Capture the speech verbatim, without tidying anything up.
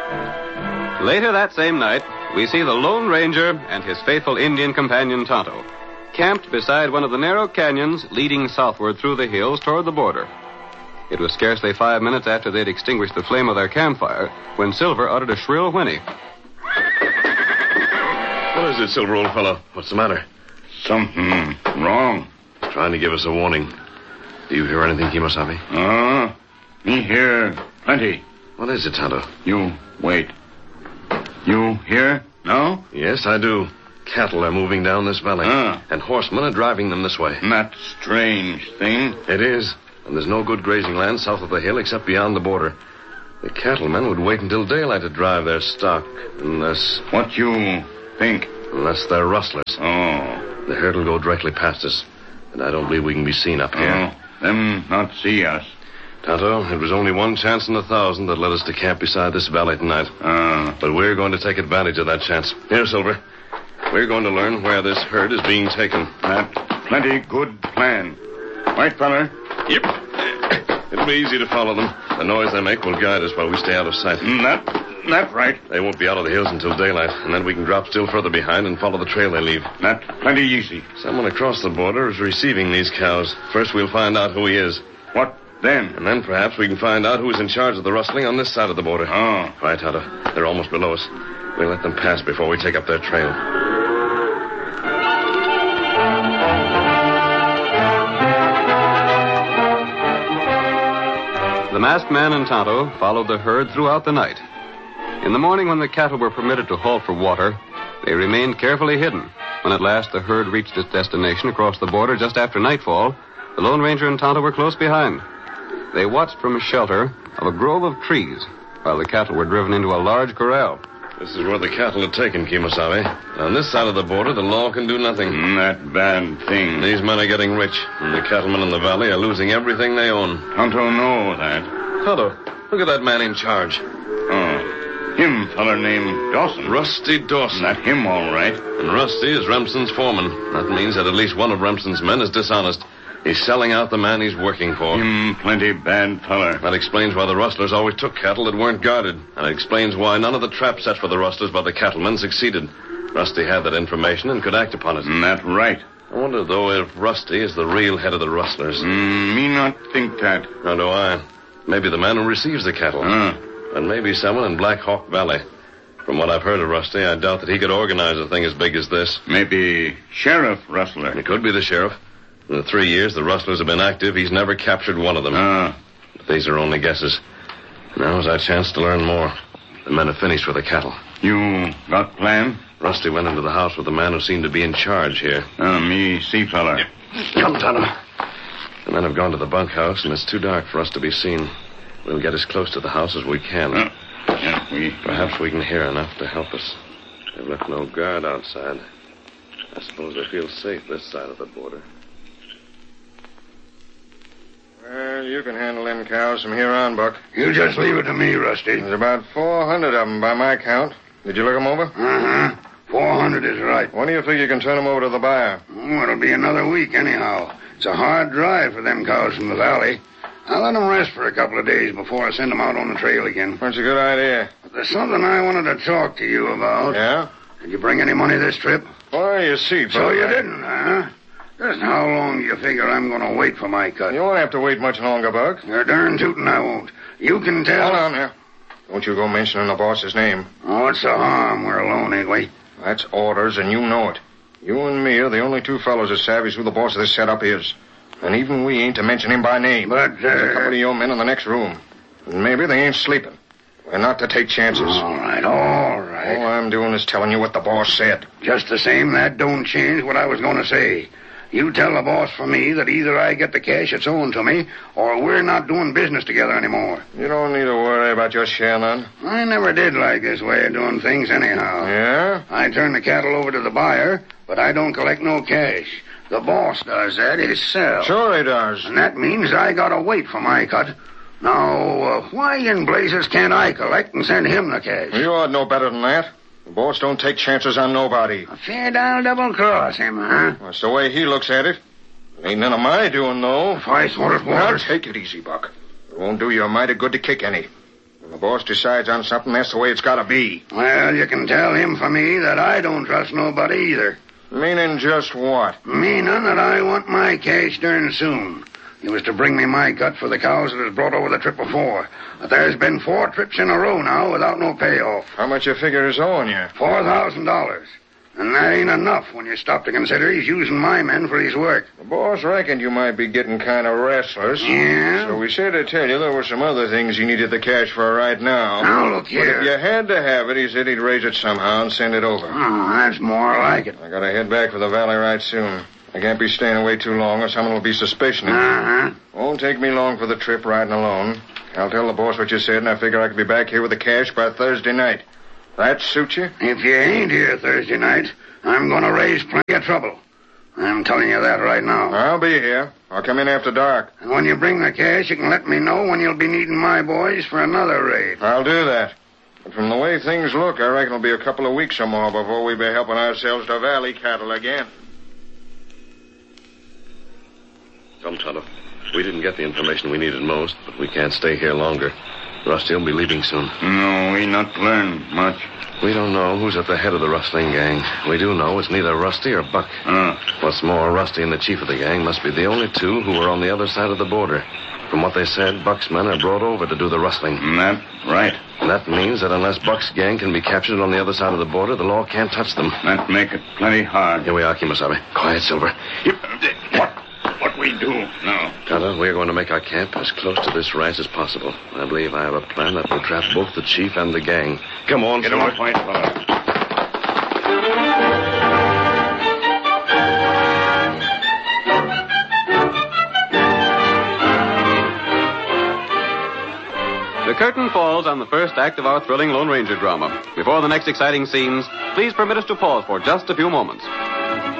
Later that same night, we see the Lone Ranger and his faithful Indian companion Tonto, camped beside one of the narrow canyons leading southward through the hills toward the border. It was scarcely five minutes after they'd extinguished the flame of their campfire when Silver uttered a shrill whinny. What is it, Silver, old fellow? What's the matter? Something wrong. Trying to give us a warning. Do you hear anything, Kimosabe? Uh, me hear plenty. What is it, Tonto? You wait. You hear? No? Yes, I do. Cattle are moving down this valley. Ah. And horsemen are driving them this way. That strange thing. It is. And there's no good grazing land south of the hill except beyond the border. The cattlemen would wait until daylight to drive their stock, unless... What you think? Unless they're rustlers. Oh. The herd will go directly past us, and I don't believe we can be seen up here. Oh, them not see us. Tonto, it was only one chance in a thousand that led us to camp beside this valley tonight. Ah. But we're going to take advantage of that chance. Here, Silver. We're going to learn where this herd is being taken. That plenty good plan. White feller? Yep. It'll be easy to follow them. The noise they make will guide us while we stay out of sight. Mm, that... That's right. They won't be out of the hills until daylight, and then we can drop still further behind and follow the trail they leave. That's plenty easy. Someone across the border is receiving these cows. First, we'll find out who he is. What then? And then perhaps we can find out who's in charge of the rustling on this side of the border. Oh. Right, Tonto. They're almost below us. We'll let them pass before we take up their trail. The masked man and Tonto followed the herd throughout the night. In the morning, when the cattle were permitted to halt for water, they remained carefully hidden. When at last the herd reached its destination across the border just after nightfall, the Lone Ranger and Tonto were close behind. They watched from a shelter of a grove of trees while the cattle were driven into a large corral. This is where the cattle are taken, Kimosabe. On this side of the border, the law can do nothing. Mm, that bad thing. These men are getting rich, and the cattlemen in the valley are losing everything they own. Tonto know that. Tonto, look at that man in charge. Oh, him feller named Dawson. Rusty Dawson. That him, all right. And Rusty is Remsen's foreman. That means that at least one of Remsen's men is dishonest. He's selling out the man he's working for. Him plenty bad feller. That explains why the rustlers always took cattle that weren't guarded. And it explains why none of the traps set for the rustlers by the cattlemen succeeded. Rusty had that information and could act upon it. Mm, that right. I wonder, though, if Rusty is the real head of the rustlers. Mm, me not think that. Nor do I. Maybe the man who receives the cattle. Uh. And maybe someone in Black Hawk Valley. From what I've heard of Rusty, I doubt that he could organize a thing as big as this. Maybe Sheriff Rustler. It could be the sheriff. In the three years the rustlers have been active, he's never captured one of them. Ah. But these are only guesses. Now's our chance to learn more. The men have finished with the cattle. You got plan? Rusty went into the house with the man who seemed to be in charge here. Uh, me see feller. Come, Tonto. The men have gone to the bunkhouse, and it's too dark for us to be seen. We'll get as close to the house as we can. Uh, yeah, we... Perhaps we can hear enough to help us. They've left no guard outside. I suppose they feel safe this side of the border. Well, you can handle them cows from here on, Buck. You just leave it to me, Rusty. There's about four hundred of them by my count. Did you look them over? Uh-huh. four hundred is right. When do you think you can turn them over to the buyer? Oh, it'll be another week anyhow. It's a hard drive for them cows from the valley. I'll let them rest for a couple of days before I send them out on the trail again. That's a good idea. But there's something I wanted to talk to you about. Yeah? Did you bring any money this trip? Why, you see, Buck. So you didn't, huh? Just how long do you figure I'm going to wait for my cut? You won't have to wait much longer, Buck. You're darn tootin' I won't. You can tell... Hold on there. Don't you go mentioning the boss's name. Oh, what's the harm? We're alone, ain't we? That's orders, and you know it. You and me are the only two fellows that savvy who the boss of this setup is. And even we ain't to mention him by name. But, uh... There's a couple of your men in the next room. And maybe they ain't sleeping. We're not to take chances. All right, all right. All I'm doing is telling you what the boss said. Just the same, that don't change what I was going to say. You tell the boss for me that either I get the cash that's owing to me, or we're not doing business together anymore. You don't need to worry about your share none. I never did like this way of doing things anyhow. Yeah? I turn the cattle over to the buyer, but I don't collect no cash. The boss does that himself. Sure he does. And that means I gotta wait for my cut. Now, uh, why in blazes can't I collect and send him the cash? You ought to know better than that. The boss don't take chances on nobody. A fair down double cross him, huh? That's the way he looks at it. It ain't none of my doing, though. Twice what it Now, was. take it easy, Buck. It won't do you a mighty good to kick any. When the boss decides on something, that's the way it's got to be. Well, you can tell him for me that I don't trust nobody either. Meaning just what? Meaning that I want my cash darn soon. He was to bring me my cut for the cows that was brought over the trip before. But there's been four trips in a row now without no payoff. How much you figure is owing you? Four thousand dollars. And that ain't enough when you stop to consider he's using my men for his work. The boss reckoned you might be getting kind of restless. Yeah? So we said to tell you there were some other things you needed the cash for right now. Now, look here. But if you had to have it, he said he'd raise it somehow and send it over. Oh, that's more like it. I gotta head back for the valley right soon. I can't be staying away too long or someone will be suspicioning me. Uh-huh. Won't take me long for the trip riding alone. I'll tell the boss what you said, and I figure I could be back here with the cash by Thursday night. That suit you? If you ain't here Thursday night, I'm going to raise plenty of trouble. I'm telling you that right now. I'll be here. I'll come in after dark. And when you bring the cash, you can let me know when you'll be needing my boys for another raid. I'll do that. But from the way things look, I reckon it'll be a couple of weeks or more before we'll be helping ourselves to valley cattle again. Come, Tonto. We didn't get the information we needed most, but we can't stay here longer. Rusty will be leaving soon. No, we not learn much. We don't know who's at the head of the rustling gang. We do know it's neither Rusty or Buck. Uh. What's more, Rusty and the chief of the gang must be the only two who are on the other side of the border. From what they said, Buck's men are brought over to do the rustling. That right. And that means that unless Buck's gang can be captured on the other side of the border, the law can't touch them. That make it plenty hard. Here we are, Kimasabi. Quiet, Silver. What? What we do now? Tonto, we're going to make our camp as close to this ranch as possible. I believe I have a plan that will trap both the chief and the gang. Come on, Get Silver. on, white fella. The curtain falls on the first act of our thrilling Lone Ranger drama. Before the next exciting scenes, please permit us to pause for just a few moments.